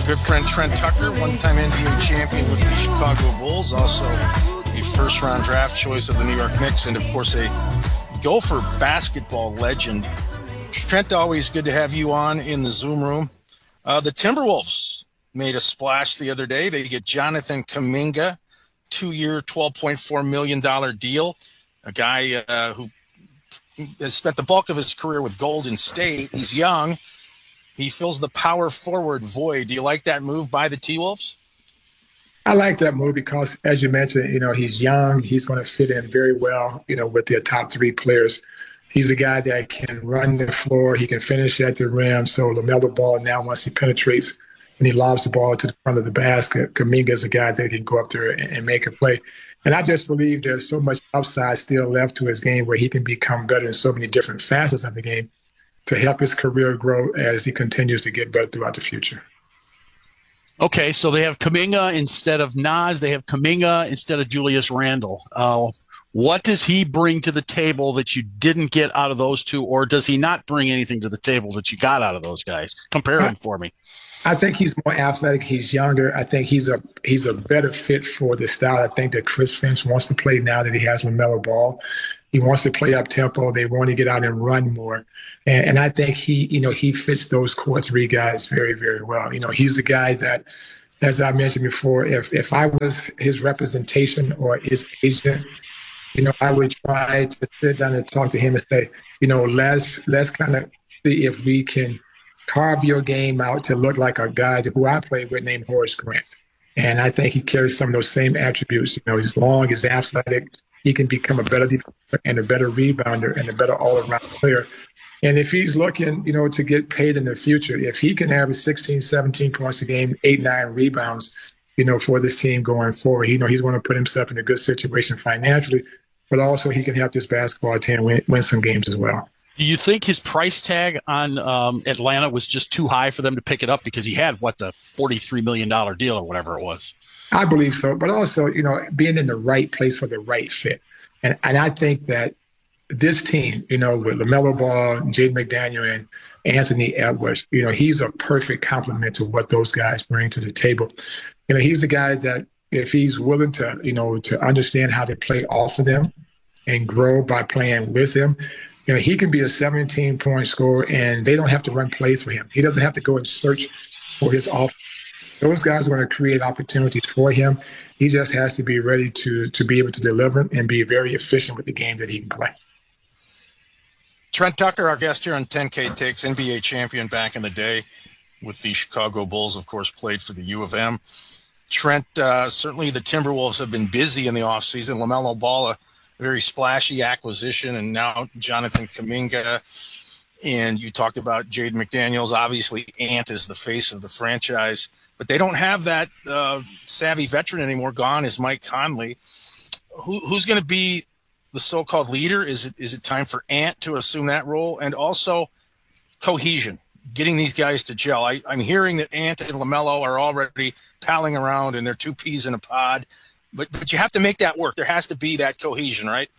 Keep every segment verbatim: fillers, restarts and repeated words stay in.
good friend Trent Tucker, one-time N B A champion with the Chicago Bulls, also a first-round draft choice of the New York Knicks, and, of course, a Gopher basketball legend. Trent, always good to have you on in the Zoom room. Uh, the Timberwolves made a splash the other day. They get Jonathan Kuminga, two-year, twelve point four million dollars deal, a guy uh, who has spent the bulk of his career with Golden State. He's young. He fills the power forward void. Do you like that move by the T-Wolves? I like that move because, as you mentioned, you know, he's young. He's going to fit in very well, you know, with their top three players. He's a guy that can run the floor. He can finish at the rim. So LaMelo Ball now, once he penetrates and he lobs the ball to the front of the basket, Kuminga is a guy that can go up there and, and make a play. And I just believe there's so much upside still left to his game where he can become better in so many different facets of the game to help his career grow as he continues to get better throughout the future. Okay, so they have Kuminga instead of Nas. They have Kuminga instead of Julius Randle. Uh, what does he bring to the table that you didn't get out of those two, or does he not bring anything to the table that you got out of those guys? Compare them for me. I think he's more athletic. He's younger. I think he's a he's a better fit for the style I think that Chris Finch wants to play now that he has LaMelo Ball. He wants to play up tempo. They want to get out and run more. And, and I think he, you know, he fits those core three guys very, very well. You know, he's the guy that, as I mentioned before, if if I was his representation or his agent, you know, I would try to sit down and talk to him and say, you know, let's let's kind of see if we can carve your game out to look like a guy who I played with named Horace Grant. And I think he carries some of those same attributes. You know, he's long, he's athletic. He can become a better defender and a better rebounder and a better all-around player. And if he's looking, you know, to get paid in the future, if he can average sixteen, seventeen points a game, eight, nine rebounds, you know, for this team going forward, you know, he's going to put himself in a good situation financially, but also he can help this basketball team win, win some games as well. Do you think his price tag on um, Atlanta was just too high for them to pick it up because he had, what, the forty-three million dollars deal or whatever it was? I believe so, but also, you know, being in the right place for the right fit. And and I think that this team, you know, with LaMelo Ball, Jaden McDaniel, and Anthony Edwards, you know, he's a perfect complement to what those guys bring to the table. You know, he's the guy that if he's willing to, you know, to understand how to play off of them and grow by playing with them, you know, he can be a seventeen-point scorer, and they don't have to run plays for him. He doesn't have to go and search for his offense. Those guys are going to create opportunities for him. He just has to be ready to to be able to deliver and be very efficient with the game that he can play. Trent Tucker, our guest here on ten K Takes, N B A champion back in the day with the Chicago Bulls, of course, played for the U of M. Trent, uh, certainly the Timberwolves have been busy in the offseason. LaMelo Ball, a very splashy acquisition, and now Jonathan Kuminga. And you talked about Jaden McDaniels. Obviously, Ant is the face of the franchise. But they don't have that uh, savvy veteran anymore. Gone is Mike Conley. Who, who's going to be the so-called leader? Is it is it time for Ant to assume that role? And also cohesion, getting these guys to gel. I, I'm hearing that Ant and LaMelo are already palling around and they're two peas in a pod. But but you have to make that work. There has to be that cohesion, right?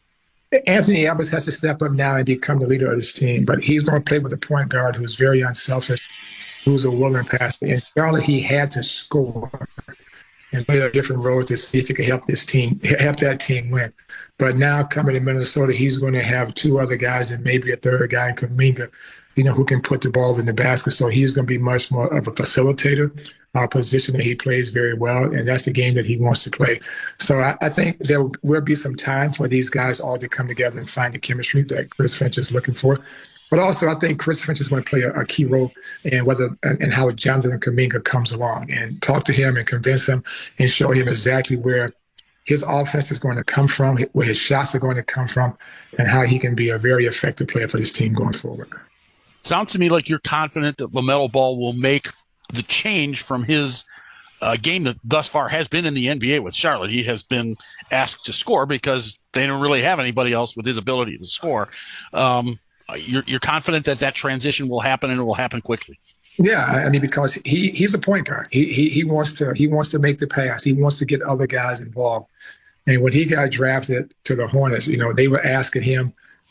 Anthony Edwards has to step up now and become the leader of this team. But he's going to play with a point guard who's very unselfish, who's a willing passer. In Charlotte, he had to score and play a different role to see if he could help this team, help that team win. But now coming to Minnesota, he's going to have two other guys and maybe a third guy in Kuminga, you know, who can put the ball in the basket. So he's going to be much more of a facilitator, a position that he plays very well, and that's the game that he wants to play. So I, I think there will be some time for these guys all to come together and find the chemistry that Chris Finch is looking for. But also, I think Chris Finch is going to play a, a key role in whether and, and how Jonathan Kuminga comes along, and talk to him and convince him and show him exactly where his offense is going to come from, where his shots are going to come from, and how he can be a very effective player for this team going forward. Sounds to me like you're confident that LaMelo Ball will make the change from his uh, game that thus far has been in the N B A with Charlotte. He has been asked to score because they don't really have anybody else with his ability to score. Um, You're, you're confident that that transition will happen and it will happen quickly. Yeah, I mean, because he he's a point guard. He he he wants to he wants to make the pass. He wants to get other guys involved. And when he got drafted to the Hornets, you know, they were asking him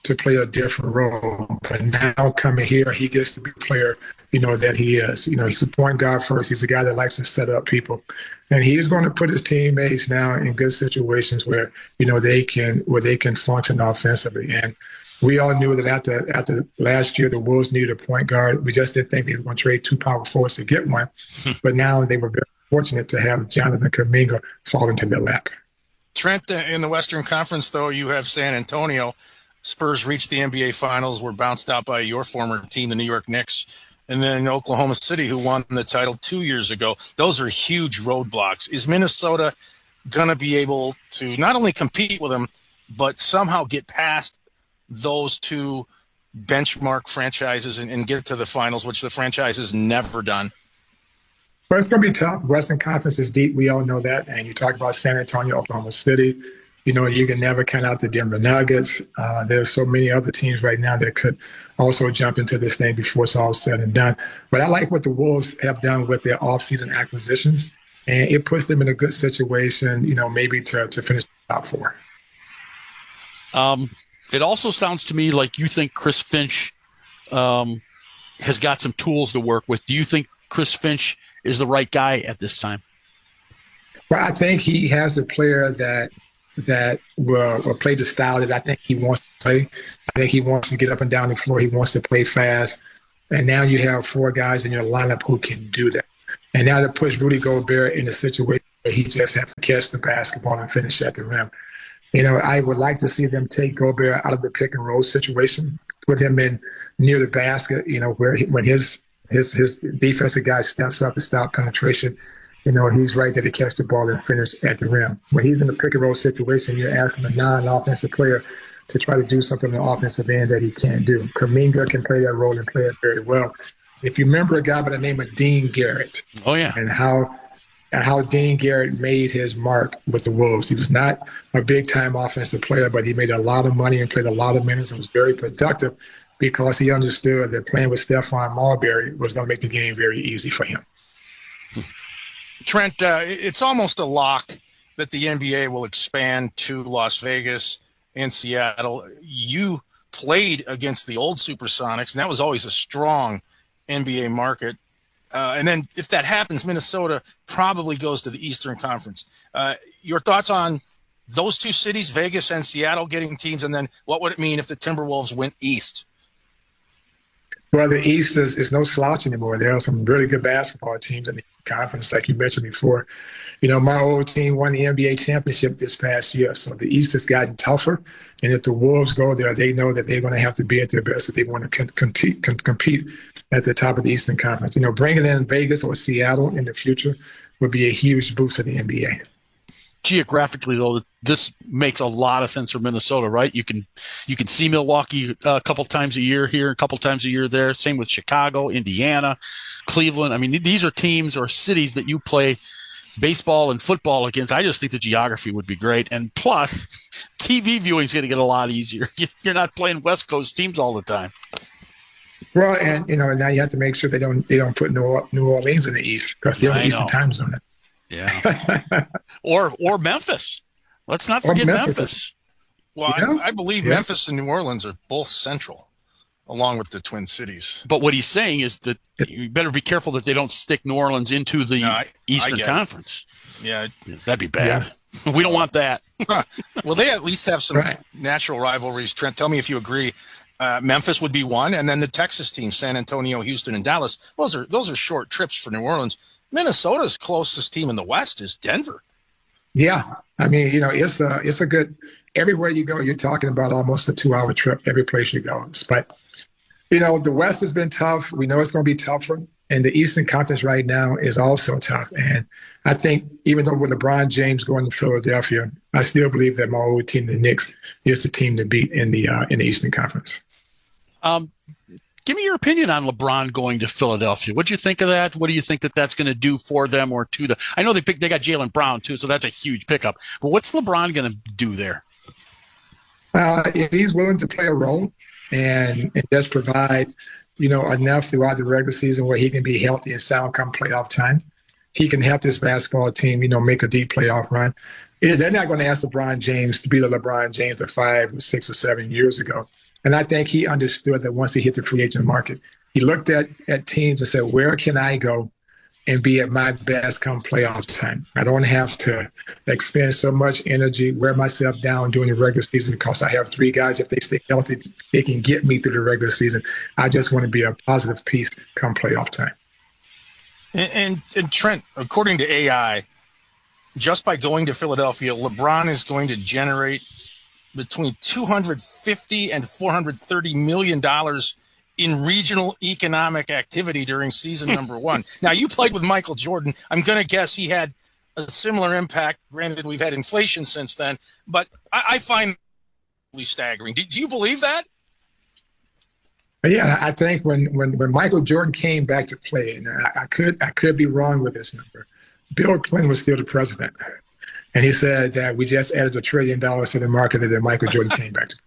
to play a different role. But now coming here, he gets to be a player, you know, that he is. You know, he's a point guard first. He's a guy that likes to set up people. And he's going to put his teammates now in good situations where, you know, they can where they can function offensively. And we all knew that after after last year, the Wolves needed a point guard. We just didn't think they were going to trade two power forwards to get one. But now they were very fortunate to have Jonathan Kuminga fall into their lap. Trent, uh, in the Western Conference, though, you have San Antonio. Spurs reached the N B A Finals, were bounced out by your former team, the New York Knicks, and then Oklahoma City, who won the title two years ago. Those are huge roadblocks. Is Minnesota going to be able to not only compete with them, but somehow get past those two benchmark franchises and, and get to the finals, which the franchise has never done? But it's going to be tough. Western Conference is deep. We all know that. And you talk about San Antonio, Oklahoma City. You know, you can never count out the Denver Nuggets. Uh, there's so many other teams right now that could also jump into this thing before it's all said and done. But I like what the Wolves have done with their offseason acquisitions. And it puts them in a good situation, you know, maybe to, to finish the top four. Um, it also sounds to me like you think Chris Finch um, has got some tools to work with. Do you think Chris Finch is the right guy at this time? Well, I think he has the player that that will, will play the style that I think he wants to play. I think he wants to get up and down the floor. He wants to play fast. And now you have four guys in your lineup who can do that. And now to push Rudy Gobert in a situation where he just has to catch the basketball and finish at the rim. You know, I would like to see them take Gobert out of the pick and roll situation, put him in near the basket, you know, where he, when his his his defensive guy steps up to stop penetration, you know, he's right there to catch the ball and finish at the rim. When he's in the pick and roll situation, you're asking a non-offensive player to try to do something on the offensive end that he can't do. Kuminga can play that role and play it very well. If you remember a guy by the name of Dean Garrett, oh yeah, and how and how Dean Garrett made his mark with the Wolves. He was not a big-time offensive player, but he made a lot of money and played a lot of minutes and was very productive because he understood that playing with Stephon Marbury was going to make the game very easy for him. Trent, uh, it's almost a lock that the N B A will expand to Las Vegas and Seattle. You played against the old Supersonics, and that was always a strong N B A market. Uh, and then if that happens, Minnesota probably goes to the Eastern Conference. Uh, your thoughts on those two cities, Vegas and Seattle, getting teams, and then what would it mean if the Timberwolves went east? Well, the East is, is no slouch anymore. There are some really good basketball teams in the conference, like you mentioned before. You know, my old team won the N B A championship this past year, so the East has gotten tougher. And if the Wolves go there, they know that they're going to have to be at their best if they want to con- compete, con- compete at the top of the Eastern Conference. You know, bringing in Vegas or Seattle in the future would be a huge boost for the N B A. Geographically, though, this makes a lot of sense for Minnesota, right? You can you can see Milwaukee a couple times a year here, a couple times a year there. Same with Chicago, Indiana, Cleveland. I mean, these are teams or cities that you play baseball and football against. I just think the geography would be great. And plus, T V viewing is going to get a lot easier. You're not playing West Coast teams all the time. Well, and, you know, now you have to make sure they don't they don't put New, New Orleans in the East because they're in the Eastern time zone. Yeah. or or Memphis. Let's not forget Memphis. Memphis. Well, yeah. I, I believe yeah. Memphis and New Orleans are both central, along with the Twin Cities. But what he's saying is that you better be careful that they don't stick New Orleans into the no, I, Eastern I Conference. It. Yeah. That'd be bad. Yeah. We don't want that. Well, they at least have some right. natural rivalries. Trent, tell me if you agree. Uh, Memphis would be one, and then the Texas teams, San Antonio, Houston, and Dallas. Those are those are short trips for New Orleans. Minnesota's closest team in the West is Denver. Yeah, I mean, you know, it's a it's a good. Everywhere you go, you're talking about almost a two-hour trip. Every place you go, but you know, the West has been tough. We know it's going to be tougher, and the Eastern Conference right now is also tough. And I think even though with LeBron James going to Philadelphia, I still believe that my old team, the Knicks, is the team to beat in the uh, in the Eastern Conference. Um. Give me your opinion on LeBron going to Philadelphia. What do you think of that? What do you think that that's going to do for them or to the? I know they picked, they got Jaylen Brown too, so that's a huge pickup. But what's LeBron going to do there? Uh, if he's willing to play a role and, and just provide, you know, enough throughout the regular season where he can be healthy and sound come playoff time, he can help this basketball team, you know, make a deep playoff run. It is, they're not going to ask LeBron James to be the LeBron James of five or six or seven years ago. And I think he understood that once he hit the free agent market, he looked at, at teams and said, where can I go and be at my best come playoff time? I don't have to expend so much energy, wear myself down during the regular season because I have three guys. If they stay healthy, they can get me through the regular season. I just want to be a positive piece come playoff time. And, and, and Trent, according to A I, just by going to Philadelphia, LeBron is going to generate between two hundred fifty and four hundred thirty million dollars in regional economic activity during season number one. Now, you played with Michael Jordan. I'm going to guess he had a similar impact. Granted, we've had inflation since then, but I, I find it staggering. Do, do you believe that? Yeah, I think when, when, when Michael Jordan came back to play, and I, I could I could be wrong with this number, Bill Clinton was still the president. And he said that we just added a trillion dollars to the market and then Michael Jordan came back to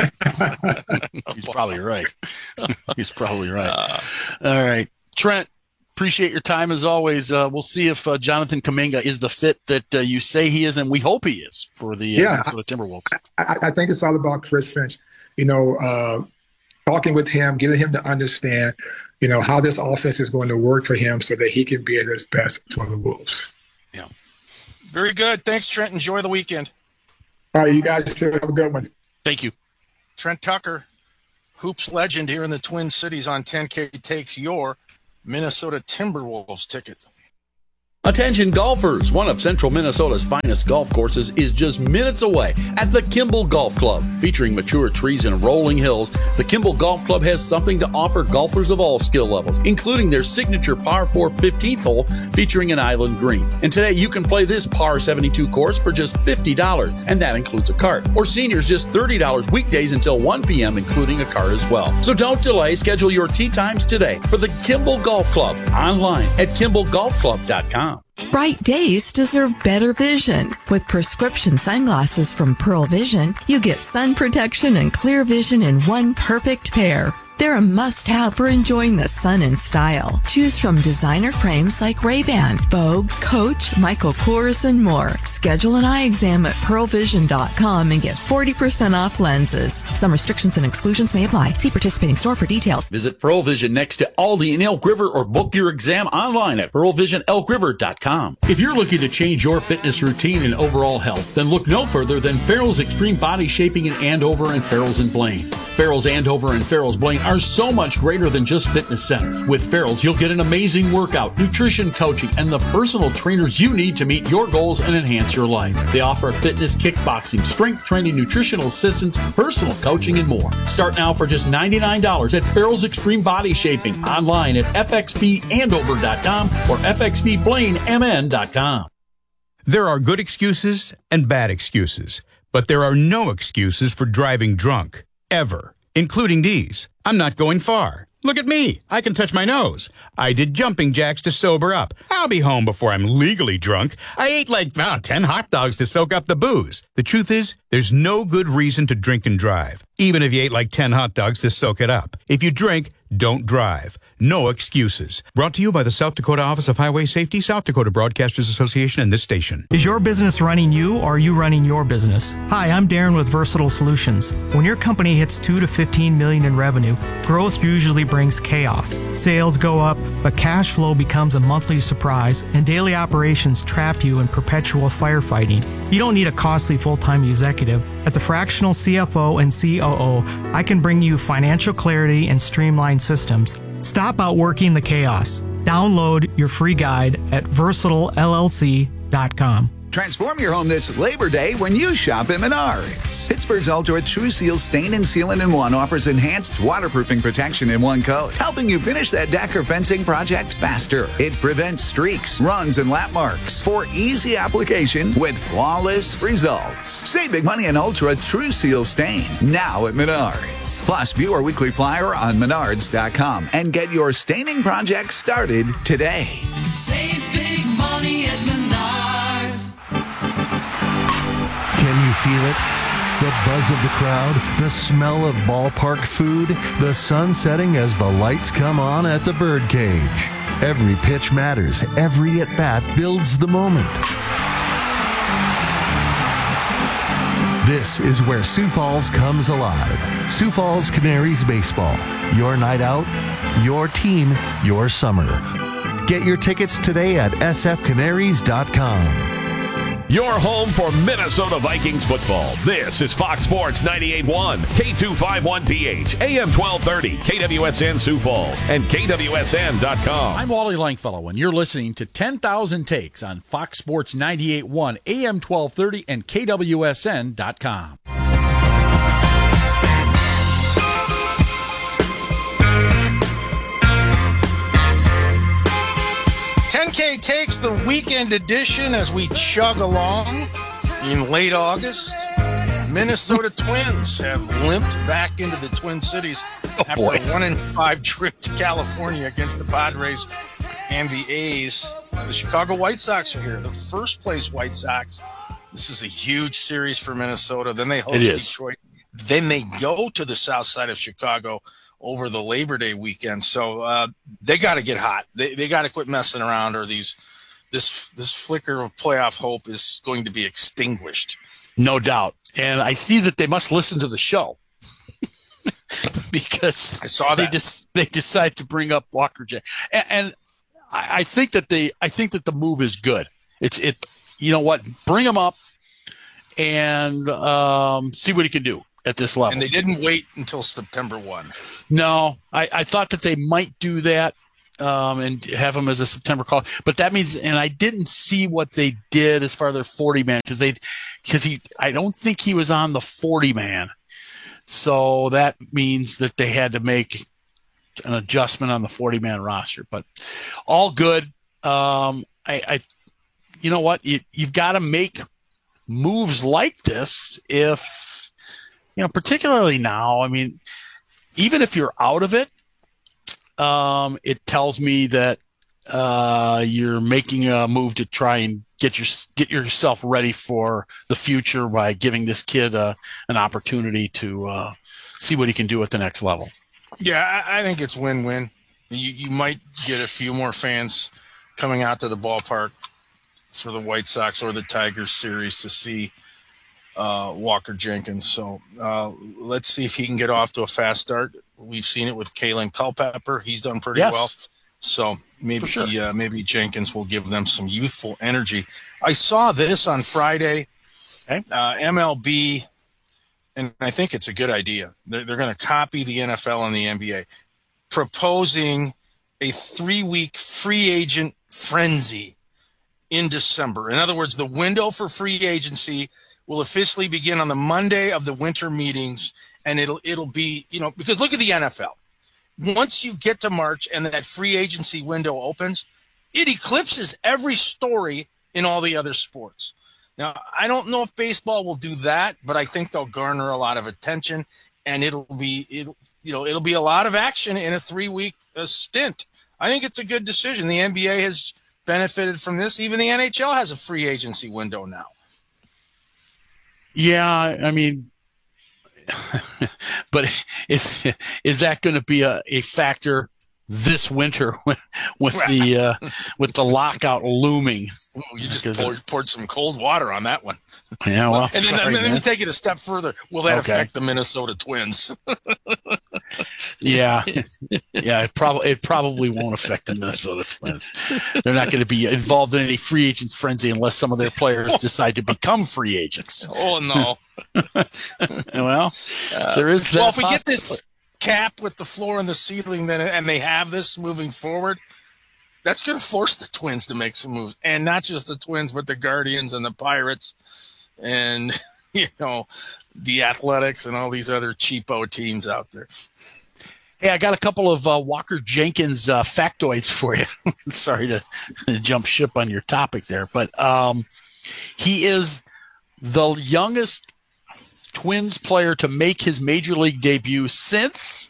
play. He's probably right. He's probably right. Uh, All right. Trent, appreciate your time as always. Uh, we'll see if uh, Jonathan Kuminga is the fit that uh, you say he is, and we hope he is for the uh, yeah, Minnesota Timberwolves. I, I think it's all about Chris Finch. You know, uh, talking with him, getting him to understand, you know, how this offense is going to work for him so that he can be at his best for the Wolves. Yeah. Very good. Thanks, Trent. Enjoy the weekend. All right, you guys too. Have a good one. Thank you. Trent Tucker, hoops legend here in the Twin Cities on ten K, takes your Minnesota Timberwolves ticket. Attention golfers, one of central Minnesota's finest golf courses is just minutes away at the Kimball Golf Club. Featuring mature trees and rolling hills, the Kimball Golf Club has something to offer golfers of all skill levels, including their signature par four fifteenth hole featuring an island green. And today you can play this par seventy-two course for just fifty dollars, and that includes a cart. Or seniors just thirty dollars weekdays until one p.m., including a cart as well. So don't delay, schedule your tee times today for the Kimball Golf Club online at kimball golf club dot com. Bright days deserve better vision. With prescription sunglasses from Pearl Vision, you get sun protection and clear vision in one perfect pair. They're a must-have for enjoying the sun in style. Choose from designer frames like Ray-Ban, Vogue, Coach, Michael Kors, and more. Schedule an eye exam at pearl vision dot com and get forty percent off lenses. Some restrictions and exclusions may apply. See participating store for details. Visit Pearl Vision next to Aldi in Elk River or book your exam online at pearl vision elk river dot com. If you're looking to change your fitness routine and overall health, then look no further than Farrell's Extreme Body Shaping in Andover and Farrell's in Blaine. Farrell's Andover and Farrell's Blaine are so much greater than just fitness centers. With Farrell's, you'll get an amazing workout, nutrition coaching, and the personal trainers you need to meet your goals and enhance your life. They offer fitness, kickboxing, strength training, nutritional assistance, personal coaching, and more. Start now for just ninety-nine dollars at Farrell's Extreme Body Shaping online at f x b andover dot com or f x b blaine m n dot com. There are good excuses and bad excuses, but there are no excuses for driving drunk. Ever. Including these. I'm not going far. Look at me. I can touch my nose. I did jumping jacks to sober up. I'll be home before I'm legally drunk. I ate like, oh, ten hot dogs to soak up the booze. The truth is, there's no good reason to drink and drive, even if you ate like ten hot dogs to soak it up. If you drink, don't drive. No excuses. Brought to you by the South Dakota Office of Highway Safety, South Dakota Broadcasters Association, and this station. Is your business running you, or are you running your business? Hi, I'm Darren with Versatile Solutions. When your company hits two to fifteen million in revenue, growth usually brings chaos. Sales go up, but cash flow becomes a monthly surprise, and daily operations trap you in perpetual firefighting. You don't need a costly full-time executive. As a fractional C F O and C O O, I can bring you financial clarity and streamlined systems. Stop outworking the chaos. Download your free guide at versatile l l c dot com. Transform your home this Labor Day when you shop at Menards. Pittsburgh's Ultra True Seal Stain and Sealant in One offers enhanced waterproofing protection in one coat, helping you finish that deck or fencing project faster. It prevents streaks, runs, and lap marks for easy application with flawless results. Save big money on Ultra True Seal Stain now at Menards. Plus, view our weekly flyer on menards dot com and get your staining project started today. Save big money at Menards. Can you feel it? The buzz of the crowd, the smell of ballpark food, the sun setting as the lights come on at the Birdcage. Every pitch matters. Every at-bat builds the moment. This is where Sioux Falls comes alive. Sioux Falls Canaries Baseball. Your night out, your team, your summer. Get your tickets today at s f canaries dot com. Your home for Minnesota Vikings football. This is Fox Sports ninety-eight point one, K two fifty-one P H, A M twelve thirty, K W S N Sioux Falls, and K W S N dot com. I'm Wally Langfellow, and you're listening to ten thousand Takes on Fox Sports ninety-eight point one, A M twelve thirty, and K W S N dot com. ten K Takes, the weekend edition, as we chug along in late August. Minnesota Twins have limped back into the Twin Cities oh, after boy. a one in five trip to California against the Padres and the A's. The Chicago White Sox are here, the first place White Sox. This is a huge series for Minnesota. Then they host Detroit. Then they go to the south side of Chicago over the Labor Day weekend. So uh, they got to get hot. They they got to quit messing around, or these this this flicker of playoff hope is going to be extinguished. No doubt. And I see that they must listen to the show because I saw they that. just they decide to bring up Walker J. And, and I, I think that they I think that the move is good. It's it. You know what? Bring him up and um, see what he can do at this level. And they didn't wait until September first. No, I, I thought that they might do that um, and have him as a September call. But that means, and I didn't see what they did as far as their forty man because they, because he, I don't think he was on the forty man. So that means that they had to make an adjustment on the forty man roster. But all good. Um, I, I, you know what? You, you've got to make moves like this if. You know, particularly now, I mean, even if you're out of it, um, it tells me that uh, you're making a move to try and get your get yourself ready for the future by giving this kid uh, an opportunity to uh, see what he can do at the next level. Yeah, I, I think it's win-win. You, you might get a few more fans coming out to the ballpark for the White Sox or the Tigers series to see Uh, Walker Jenkins. So uh, let's see if he can get off to a fast start. We've seen it with Kalen Culpepper. He's done pretty Yes. well. So maybe For sure. uh, maybe Jenkins will give them some youthful energy. I saw this on Friday. Okay. Uh, M L B, and I think it's a good idea. They're, they're going to copy the N F L and the N B A, proposing a three-week free agent frenzy in December. In other words, the window for free agency will officially begin on the Monday of the winter meetings, and it'll it'll be, you know, because look at the N F L. Once you get to March and that free agency window opens, it eclipses every story in all the other sports. Now, I don't know if baseball will do that, but I think they'll garner a lot of attention, and it'll be it'll you know it'll be a lot of action in a three-week uh, stint. I think it's a good decision. The N B A has benefited from this. Even the N H L has a free agency window now. Yeah, I mean, but is is that going to be a, a factor this winter with, with the uh, with the lockout looming? Ooh, you just poured, poured some cold water on that one. Yeah, well, and then sorry, let me take it a step further. Will that Okay. affect the Minnesota Twins? Yeah, yeah. It probably it probably won't affect the Minnesota Twins. They're not going to be involved in any free agent frenzy unless some of their players decide to become free agents. Oh no. Well, there is that. Well, if we get this cap with the floor and the ceiling, then and they have this moving forward, that's going to force the Twins to make some moves, and not just the Twins, but the Guardians and the Pirates, and you know, the Athletics and all these other cheapo teams out there. Hey, I got a couple of uh, Walker Jenkins uh, factoids for you. Sorry to jump ship on your topic there, but um, he is the youngest Twins player to make his major league debut since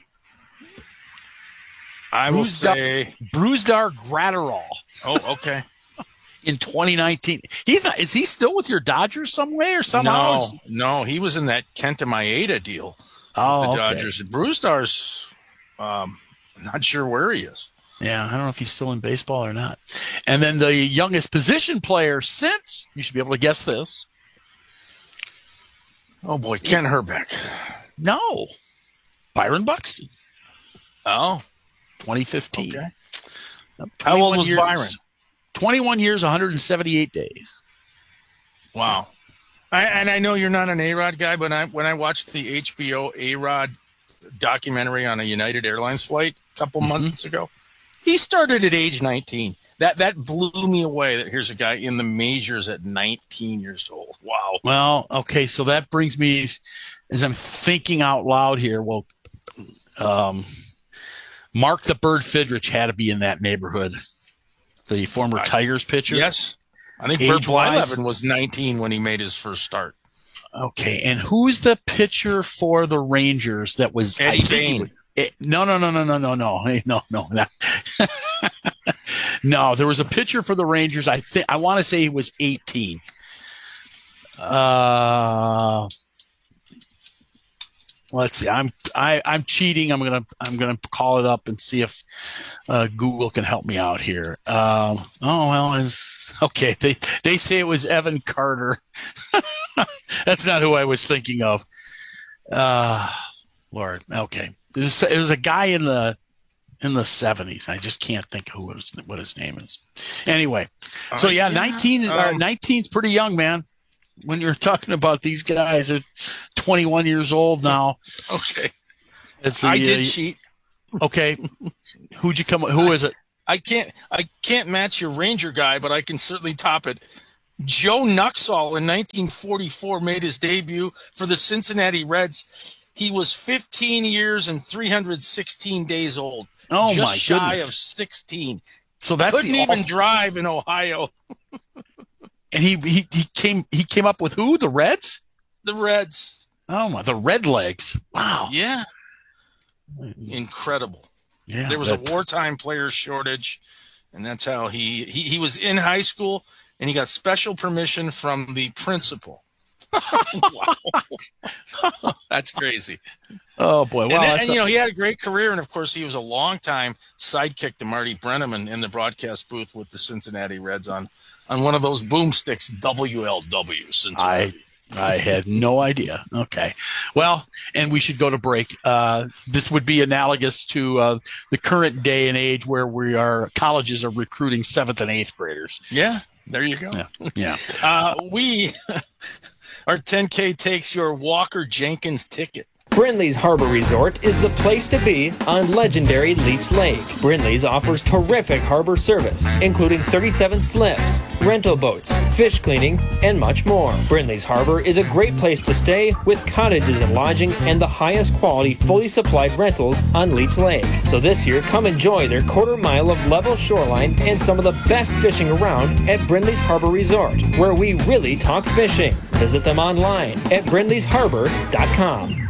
I will Brusdar, say Brusdar Graterol Oh, okay. in twenty nineteen. He's not. Is he still with your Dodgers some way or somehow? No, no, he was in that Kenta Maeda deal Oh, with the okay. Dodgers. Brewster's um, not sure where he is. Yeah, I don't know if he's still in baseball or not. And then the youngest position player since, you should be able to guess this, Oh boy, Ken Herbeck. No, Byron Buxton. Oh, twenty fifteen. Okay. How old was years, Byron? twenty-one years, one hundred seventy-eight days. Wow. I, and I know you're not an A-Rod guy, but I, when I watched the H B O A-Rod documentary on a United Airlines flight a couple mm-hmm. months ago, he started at age nineteen. That that blew me away that here's a guy in the majors at nineteen years old. Wow. Well, okay, so that brings me, as I'm thinking out loud here, well, um, Mark the Bird Fidrich had to be in that neighborhood. The former I, Tigers pitcher. Yes. I think Bert Blyleven was nineteen when he made his first start. Okay, and who's the pitcher for the Rangers that was Eddie Bain? It, no, no, no, no, no, no, no, no, no, no. No, there was a pitcher for the Rangers. I think I want to say he was eighteen. Uh, let's see. I'm I, I'm cheating. I'm gonna I'm gonna call it up and see if uh, Google can help me out here. Um, oh well, it's okay. They they say it was Evan Carter. That's not who I was thinking of. Uh, Lord, okay. It was, it was a guy in the in the seventies. I just can't think who was, what his name is. Anyway, so yeah, nineteen um, nineteen's pretty young, man. When you're talking about these guys are twenty-one years old now. Okay, the, I did uh, cheat. Okay, who'd you come? Who is it? I can't. I can't match your Ranger guy, but I can certainly top it. Joe Nuxall in nineteen forty-four made his debut for the Cincinnati Reds. He was fifteen years and three hundred sixteen days old. Oh, just my shy goodness. of sixteen. So that's couldn't the even all- drive in Ohio. And he, he he came he came up with who? The Reds? The Reds. Oh my, the Red Legs. Wow. Yeah. Incredible. Yeah. There was that, a wartime players shortage, and that's how he, he he was in high school, and he got special permission from the principal. Wow. That's crazy. Oh boy. Well, and, and you know, he had a great career, and of course he was a long time sidekick to Marty Brennaman in the broadcast booth with the Cincinnati Reds on on one of those boomsticks, W L W Cincinnati. I I had no idea. Okay. Well, and we should go to break. Uh, this would be analogous to uh, the current day and age where we are colleges are recruiting seventh and eighth graders. Yeah, there you go. Yeah. yeah. Uh, we our ten K takes your Walker Jenkins ticket. Brindley's Harbor Resort is the place to be on legendary Leech Lake. Brindley's offers terrific harbor service, including thirty-seven slips, rental boats, fish cleaning, and much more. Brindley's Harbor is a great place to stay with cottages and lodging and the highest quality fully supplied rentals on Leech Lake. So this year, come enjoy their quarter mile of level shoreline and some of the best fishing around at Brindley's Harbor Resort, where we really talk fishing. Visit them online at brindleys harbor dot com.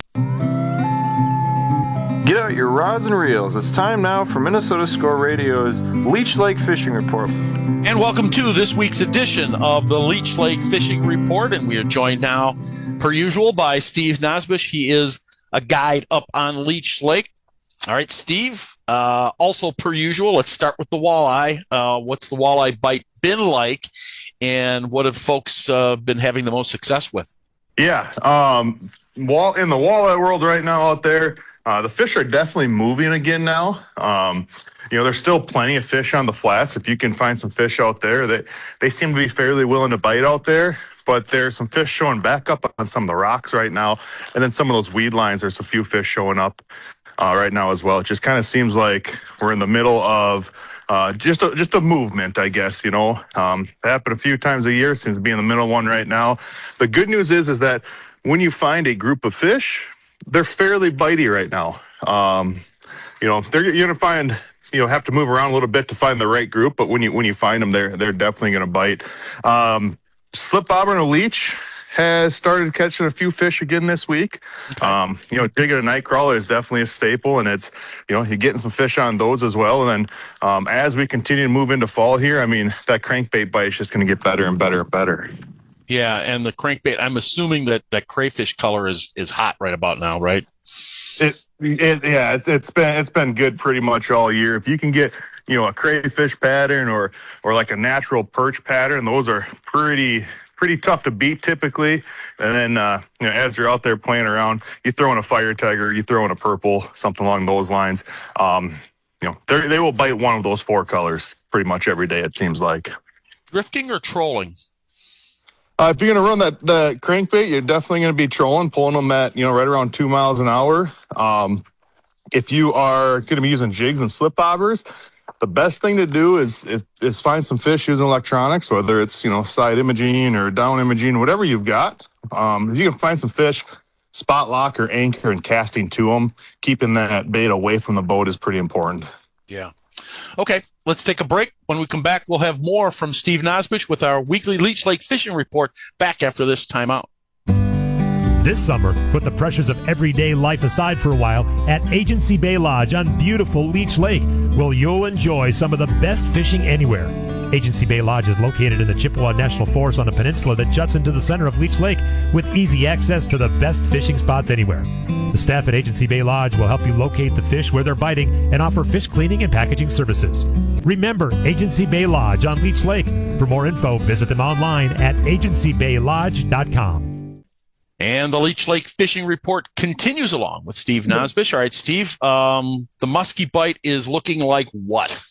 Get out your rods and reels. It's time now for Minnesota Score Radio's Leech Lake Fishing Report. And welcome to this week's edition of the Leech Lake Fishing Report. And we are joined now, per usual, by Steve Nosbush. He is a guide up on Leech Lake. All right, Steve. Uh, also, per usual, let's start with the walleye. Uh, what's the walleye bite been like? And what have folks uh, been having the most success with? Yeah, um, wall in the walleye world right now out there, uh, the fish are definitely moving again now. Um, you know, there's still plenty of fish on the flats. If you can find some fish out there, that they seem to be fairly willing to bite out there. But there's some fish showing back up on some of the rocks right now, and then some of those weed lines. There's a few fish showing up uh, right now as well. It just kind of seems like we're in the middle of uh, just a, just a movement, I guess. You know, um, it happened a few times a year. Seems to be in the middle of one right now. The good news is, is that when you find a group of fish, they're fairly bitey right now. Um, you know, they're you're gonna find you know have to move around a little bit to find the right group, but when you when you find them, they're they're definitely gonna bite. Um, slip bobber and a leech has started catching a few fish again this week. Okay. Um, you know, jigging a night crawler is definitely a staple, and it's you know you're getting some fish on those as well. And then um, as we continue to move into fall here, I mean that crankbait bite is just going to get better and better and better. Yeah, and the crankbait, I'm assuming that that crayfish color is is hot right about now, right? It, it yeah, it's, it's been it's been good pretty much all year. If you can get you know a crayfish pattern or or like a natural perch pattern, those are pretty pretty tough to beat typically. And then, uh, you know, as you're out there playing around, you throw in a fire tiger, you throw in a purple, something along those lines. Um, you know, they they will bite one of those four colors pretty much every day, it seems like. Drifting or trolling? Uh, if you're going to run that, that crankbait, you're definitely going to be trolling, pulling them at, you know, right around two miles an hour. Um, if you are going to be using jigs and slip bobbers, the best thing to do is, is is find some fish using electronics, whether it's, you know, side imaging or down imaging, whatever you've got. Um, if you can find some fish, spot lock or anchor and casting to them, keeping that bait away from the boat is pretty important. Yeah. Okay, let's take a break. When we come back, we'll have more from Steve Nosbish with our weekly Leech Lake Fishing Report back after this timeout. This summer, put the pressures of everyday life aside for a while at Agency Bay Lodge on beautiful Leech Lake, where you'll enjoy some of the best fishing anywhere. Agency Bay Lodge is located in the Chippewa National Forest on a peninsula that juts into the center of Leech Lake with easy access to the best fishing spots anywhere. The staff at Agency Bay Lodge will help you locate the fish where they're biting and offer fish cleaning and packaging services. Remember Agency Bay Lodge on Leech Lake. For more info, visit them online at agency bay lodge dot com. And the Leech Lake Fishing Report continues along with Steve Nosbish. All right, Steve, um, the muskie bite is looking like what?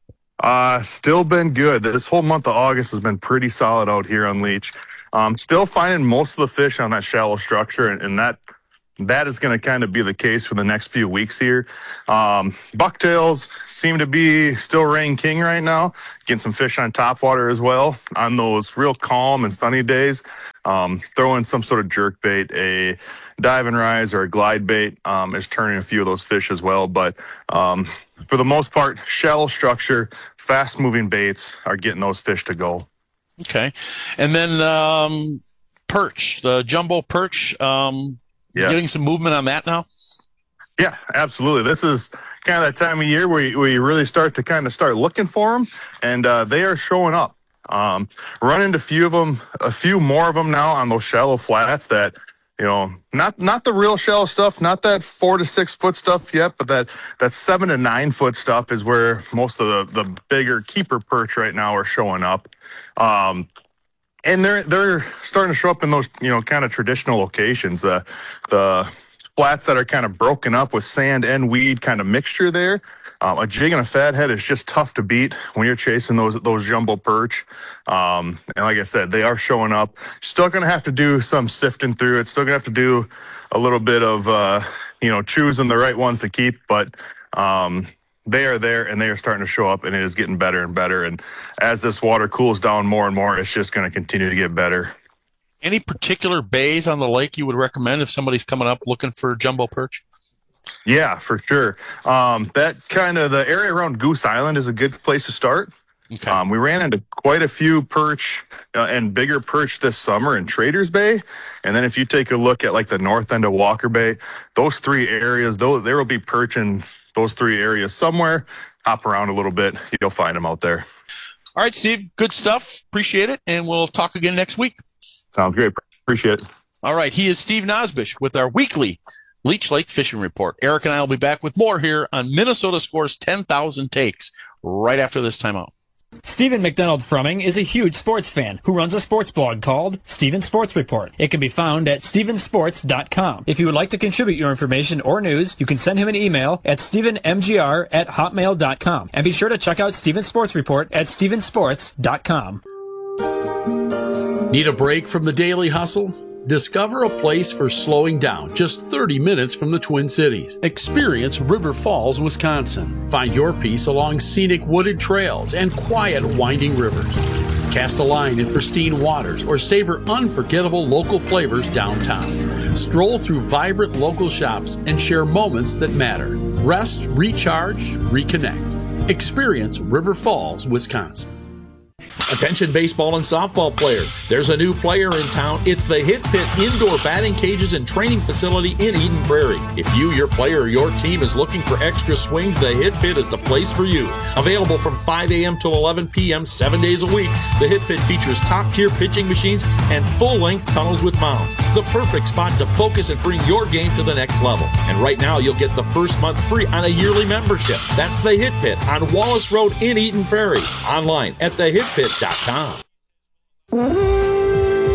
Uh, still been good. This whole month of August has been pretty solid out here on Leech. Um, still finding most of the fish on that shallow structure, and, and that that is going to kind of be the case for the next few weeks here. Um, bucktails seem to be still reigning king right now. Getting some fish on topwater as well on those real calm and sunny days. Um, throw in some sort of jerk bait, a dive and rise or a glide bait um, is turning a few of those fish as well. But um, for the most part, shallow structure, fast moving baits are getting those fish to go. Okay. And then um, perch, the jumbo perch, um, yeah. getting some movement on that now? Yeah, absolutely. This is kind of that time of year where you, where you really start to kind of start looking for them, and uh, they are showing up. Um, run into a few of them, a few more of them now on those shallow flats that, you know, not, not the real shallow stuff, not that four to six foot stuff yet, but that, that seven to nine foot stuff is where most of the, the bigger keeper perch right now are showing up. Um, and they're, they're starting to show up in those, you know, kind of traditional locations, the, the flats that are kind of broken up with sand and weed kind of mixture there. Um, a jig and a fathead is just tough to beat when you're chasing those those jumbo perch. Um, and like I said, they are showing up. Still going to have to do some sifting through it. Still going to have to do a little bit of, uh, you know, choosing the right ones to keep. But um, they are there, and they are starting to show up, and it is getting better and better. And as this water cools down more and more, it's just going to continue to get better. Any particular bays on the lake you would recommend if somebody's coming up looking for jumbo perch? Yeah, for sure. Um, that kind of the area around Goose Island is a good place to start. Okay. Um, we ran into quite a few perch uh, and bigger perch this summer in Traders Bay. And then if you take a look at like the north end of Walker Bay, those three areas, those, there will be perch in those three areas somewhere. Hop around a little bit. You'll find them out there. All right, Steve, good stuff. Appreciate it. And we'll talk again next week. Sounds great. Appreciate it. All right. He is Steve Nosbish with our weekly Leech Lake Fishing Report. Eric and I will be back with more here on Minnesota Scores ten thousand Takes right after this timeout. Stephen McDonald Frumming is a huge sports fan who runs a sports blog called Steven Sports Report. It can be found at steven sports dot com. If you would like to contribute your information or news, you can send him an email at steven m g r at hotmail dot com. And be sure to check out Steven Sports Report at steven sports dot com. Need a break from the daily hustle? Discover a place for slowing down just thirty minutes from the Twin Cities. Experience River Falls, Wisconsin. Find your peace along scenic wooded trails and quiet winding rivers. Cast a line in pristine waters or savor unforgettable local flavors downtown. Stroll through vibrant local shops and share moments that matter. Rest, recharge, reconnect. Experience River Falls, Wisconsin. Attention baseball and softball players. There's a new player in town. It's the Hit Pit Indoor Batting Cages and Training Facility in Eden Prairie. If you, your player, or your team is looking for extra swings, the Hit Pit is the place for you. Available from five a.m. till eleven p.m. seven days a week, the Hit Pit features top-tier pitching machines and full-length tunnels with mounds. The perfect spot to focus and bring your game to the next level. And right now, you'll get the first month free on a yearly membership. That's the Hit Pit on Wallace Road in Eden Prairie. Online at the hit pit dot com.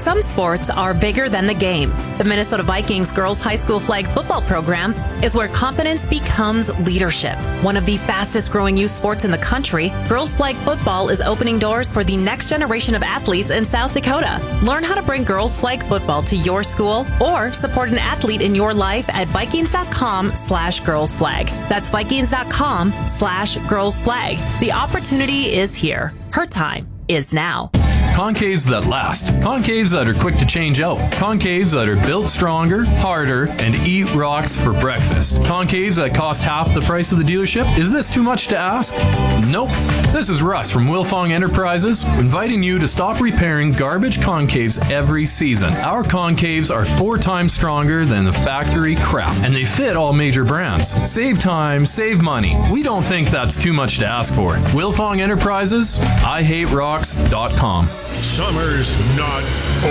Some sports are bigger than the game. The Minnesota Vikings girls high school flag football program is where confidence becomes leadership. One of the fastest growing youth sports in the country, girls flag football is opening doors for the next generation of athletes in South Dakota. Learn how to bring girls flag football to your school or support an athlete in your life at Vikings.com slash girls flag. That's Vikings.com slash girls flag. The opportunity is here. Her time is now. Concaves that last. Concaves that are quick to change out. Concaves that are built stronger, harder, and eat rocks for breakfast. Concaves that cost half the price of the dealership. Is this too much to ask? Nope. This is Russ from Wilfong Enterprises, inviting you to stop repairing garbage concaves every season. Our concaves are four times stronger than the factory crap, and they fit all major brands. Save time, save money. We don't think that's too much to ask for. Wilfong Enterprises, I hate rocks dot com. Summer's not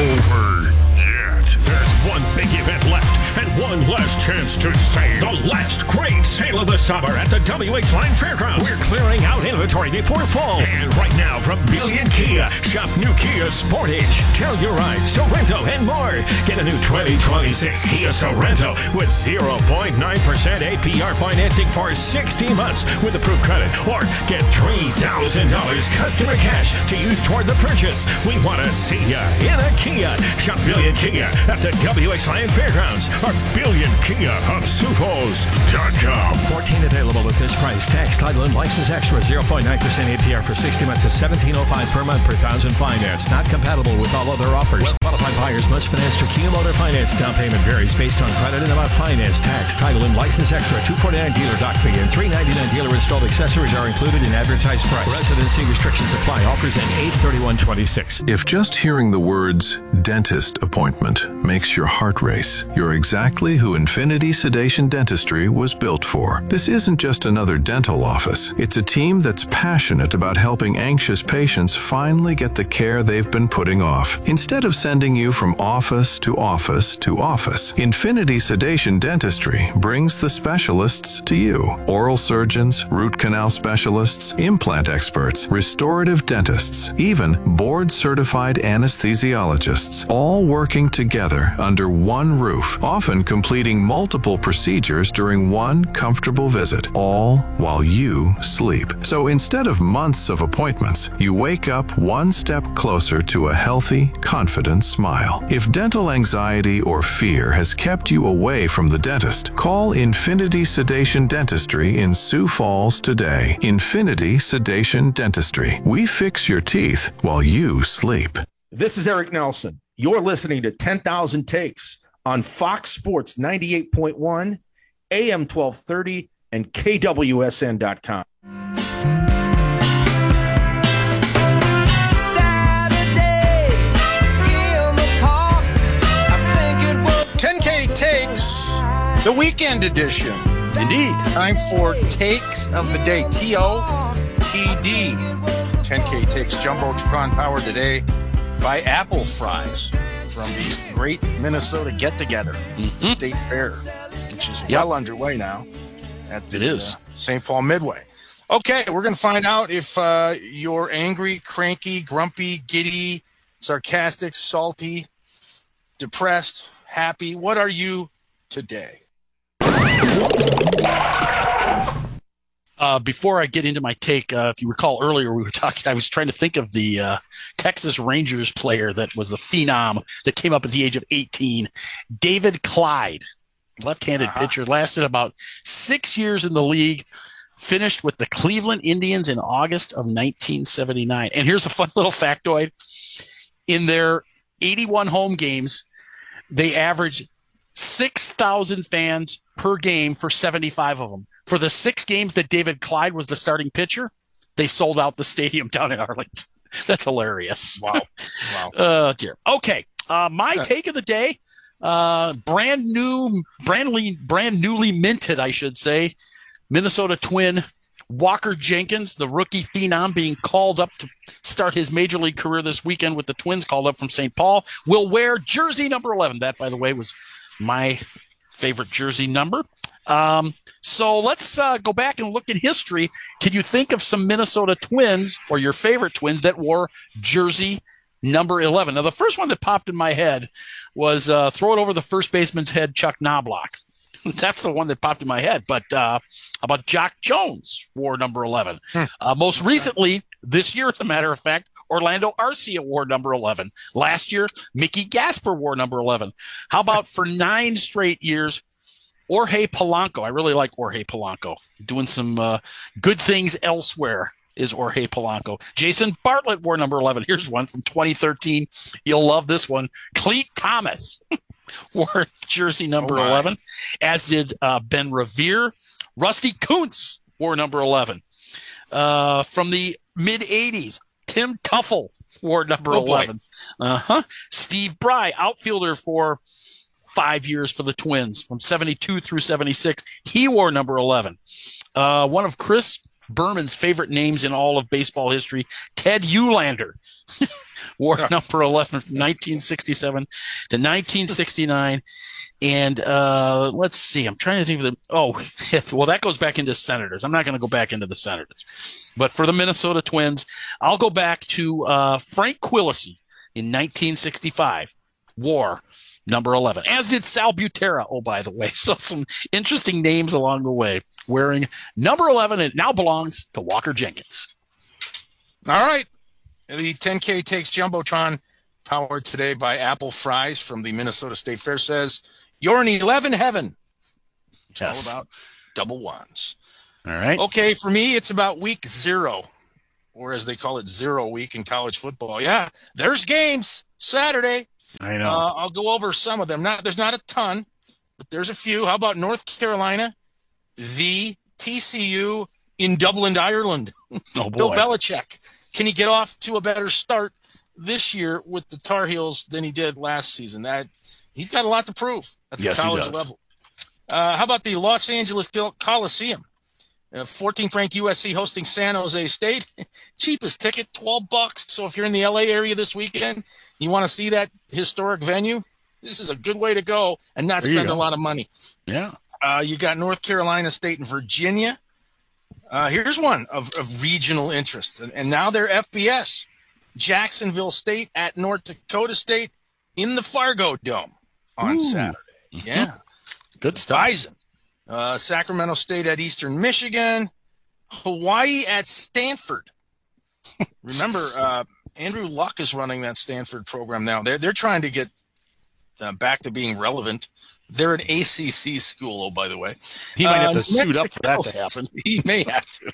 over yet. There's one big event left and one last chance to save. The last great sale of the summer at the W H Line Fairgrounds. We're clearing out inventory before fall. And right now from Billion Kia, shop new Kia Sportage, Telluride, Sorrento, and more. Get a new twenty twenty-six Kia Sorrento with zero point nine percent A P R financing for sixty months with approved credit. Or get three thousand dollars customer cash to use toward the purchase. We want to see you in a Kia. Shop Billion Kia at the W H Line Fairgrounds or Billion Kia of Sioux Falls dot com. fourteen available with this price. Tax, title, and license extra. zero point nine percent A P R for sixty months is seventeen oh five per month per thousand finance. Not compatible with all other offers. Well-qualified buyers must finance through Kia Motor Finance. Down payment varies based on credit and amount financed. Tax, title, and license extra. two forty-nine dealer dock fee and three ninety-nine dealer installed accessories are included in advertised price. Residency restrictions apply. Offers in eight thirty-one twenty-six. If just hearing the words dentist appointment makes your heart race, you're exactly who Infinity Sedation Dentistry was built for. This isn't just another dental office. It's a team that's passionate about helping anxious patients finally get the care they've been putting off. Instead of sending you from office to office to office, Infinity Sedation Dentistry brings the specialists to you. Oral surgeons, root canal specialists, implant experts, restorative dentists, even board-certified anesthesiologists, all working together under one roof, often completing multiple procedures during one comfortable visit, all while you sleep. So instead of months of appointments, you wake up one step closer to a healthy, confident smile. If dental anxiety or fear has kept you away from the dentist, call Infinity Sedation Dentistry in Sioux Falls today. Infinity Sedation Dentistry. We fix your teeth while you sleep. This is Eric Nelson. You're listening to ten thousand Takes on Fox Sports ninety-eight point one, A M twelve thirty, and K W S N dot com. ten K Takes, the weekend edition. Indeed. Time for Takes of the Day. T O T D. ten K Takes Jumbotron powered today by Apple Fries from the Great Minnesota Get-Together mm-hmm. State Fair, which is yep. well underway now at the it is. Uh, Saint Paul Midway. Okay, we're going to find out if uh, you're angry, cranky, grumpy, giddy, sarcastic, salty, depressed, happy. What are you today? Uh, before I get into my take, uh, if you recall earlier, we were talking, I was trying to think of the uh, Texas Rangers player that was the phenom that came up at the age of eighteen, David Clyde, left-handed uh-huh. pitcher, lasted about six years in the league, finished with the Cleveland Indians in August of nineteen seventy-nine. And here's a fun little factoid. In their eighty-one home games, they averaged six thousand fans per game for seventy-five of them. For the six games that David Clyde was the starting pitcher, they sold out the stadium down in Arlington. That's hilarious. Wow. Wow. Oh, dear. Okay. Uh, my take of the day, uh, brand new, brandly, brand newly minted, I should say, Minnesota Twin Walker Jenkins, the rookie phenom, being called up to start his major league career this weekend with the Twins, called up from Saint Paul, will wear jersey number eleven. That, by the way, was my favorite jersey number. Um, so let's uh, go back and look at history. Can you think of some Minnesota Twins or your favorite Twins that wore jersey number eleven. Now, the first one that popped in my head was uh, throw it over the first baseman's head, Chuck Knobloch. That's the one that popped in my head. But uh, how about Jock Jones wore number eleven? Hmm. Uh, most recently, this year, as a matter of fact, Orlando Arcia wore number eleven. Last year, Mickey Gasper wore number eleven. How about for nine straight years, Jorge Polanco? I really like Jorge Polanco. Doing some uh, good things elsewhere is Jorge Polanco. Jason Bartlett wore number eleven. Here's one from twenty thirteen. You'll love this one. Cleat Thomas wore jersey number oh eleven, as did uh, Ben Revere. Rusty Kuntz wore number eleven. Uh, from the mid-eighties, Tim Tuffle wore number oh eleven. Uh-huh. Steve Bry, outfielder for five years for the Twins, from seventy-two through seventy-six. He wore number eleven. Uh, one of Chris Berman's favorite names in all of baseball history, Ted Eulander, wore number eleven from nineteen sixty-seven to nineteen sixty-nine. And uh, let's see, I'm trying to think of the, oh, well, that goes back into Senators. I'm not going to go back into the Senators. But for the Minnesota Twins, I'll go back to uh, Frank Quillisi in nineteen sixty-five, wore number eleven, as did Sal Butera, oh, by the way. So some interesting names along the way, wearing number eleven. It now belongs to Walker Jenkins. All right. The ten K Takes Jumbotron, powered today by Apple Fries from the Minnesota State Fair, says, you're in eleven heaven. It's yes. all about double ones. All right. Okay, for me, it's about week zero, or as they call it, zero week in college football. Yeah, there's games Saturday. I know. Uh, I'll go over some of them. Not There's not a ton, but there's a few. How about North Carolina, the T C U in Dublin, Ireland? Oh, boy. Bill Belichick. Can he get off to a better start this year with the Tar Heels than he did last season? That he's got a lot to prove at the yes, college level. Uh, how about the Los Angeles Coliseum? Uh, fourteenth ranked U S C hosting San Jose State. Cheapest ticket, twelve bucks. So if you're in the L A area this weekend, you want to see that historic venue, this is a good way to go and not There you spend go. a lot of money. Yeah. Uh, you got North Carolina State and Virginia. Uh, here's one of, of regional interest, and, and now they're F B S. Jacksonville State at North Dakota State in the Fargo Dome on Ooh. Saturday. Yeah. Good stuff. Bison. Uh, Sacramento State at Eastern Michigan. Hawaii at Stanford. Remember, uh, Andrew Luck is running that Stanford program now. They're, they're trying to get uh, back to being relevant. They're an A C C school, oh, by the way. He might have to Uh, suit Mexico, up for that to happen. He may have to.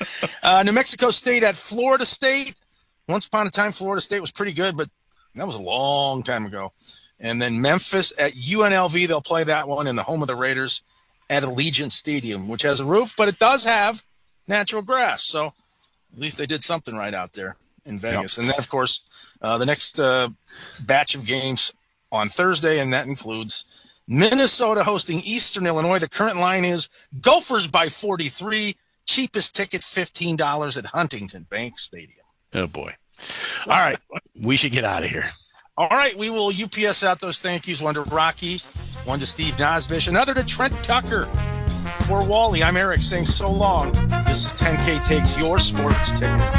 uh, New Mexico State at Florida State. Once upon a time, Florida State was pretty good, but that was a long time ago. And then Memphis at U N L V. They'll play that one in the home of the Raiders at Allegiant Stadium, which has a roof, but it does have natural grass. So at least they did something right out there in Vegas. Yep. And then, of course, uh, the next uh, batch of games on Thursday, and that includes Minnesota hosting Eastern Illinois. The current line is Gophers by forty-three. Cheapest ticket, fifteen dollars at Huntington Bank Stadium. Oh, boy. All right. We should get out of here. All right, we will U P S out those thank yous. One to Rocky, one to Steve Nosbish, another to Trent Tucker. For Wally, I'm Eric saying so long. This is ten K Takes Your Sports Ticket.